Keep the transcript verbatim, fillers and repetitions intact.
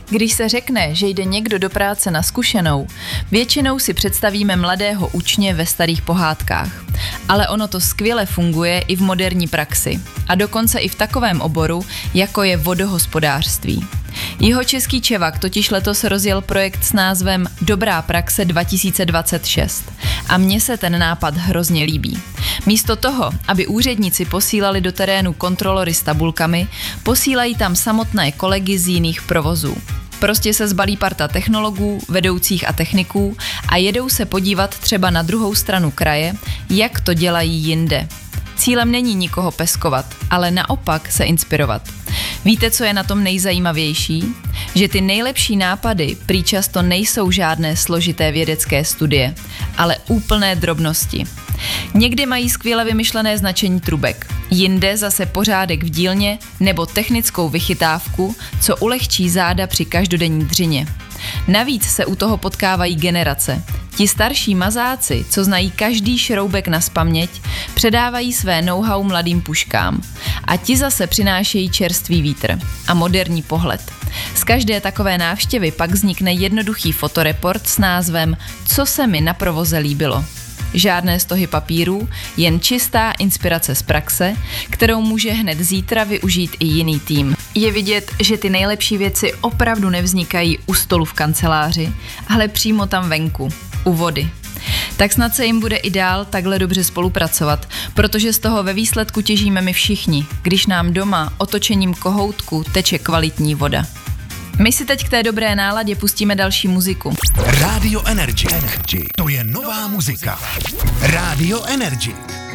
Když se řekne, že jde někdo do práce na zkušenou, většinou si představíme mladého učně ve starých pohádkách. Ale ono to skvěle funguje i v moderní praxi. A dokonce i v takovém oboru, jako je vodohospodářství. Jihočeský Čevak totiž letos rozjel projekt s názvem Dobrá praxe dva tisíce dvacet šest. A mně se ten nápad hrozně líbí. Místo toho, aby úředníci posílali do terénu kontrolory s tabulkami, posílají tam samotné kolegy z jiných provozů. Prostě se zbalí parta technologů, vedoucích a techniků a jedou se podívat třeba na druhou stranu kraje, jak to dělají jinde. Cílem není nikoho peskovat, ale naopak se inspirovat. Víte, co je na tom nejzajímavější? Že ty nejlepší nápady prý často nejsou žádné složité vědecké studie, ale úplné drobnosti. Někdy mají skvěle vymyšlené značení trubek, jinde zase pořádek v dílně nebo technickou vychytávku, co ulehčí záda při každodenní dřině. Navíc se u toho potkávají generace. Ti starší mazáci, co znají každý šroubek nazpaměť, předávají své know-how mladým puškám. A ti zase přinášejí čerstvý vítr a moderní pohled. Z každé takové návštěvy pak vznikne jednoduchý fotoreport s názvem Co se mi na provoze líbilo. Žádné stohy papírů, jen čistá inspirace z praxe, kterou může hned zítra využít i jiný tým. Je vidět, že ty nejlepší věci opravdu nevznikají u stolu v kanceláři, ale přímo tam venku, u vody. Tak snad se jim bude i dál takhle dobře spolupracovat, protože z toho ve výsledku těžíme my všichni, když nám doma otočením kohoutku teče kvalitní voda. My si teď k té dobré náladě pustíme další muziku. Radio Energy. Energy. To je nová muzika. Radio Energy.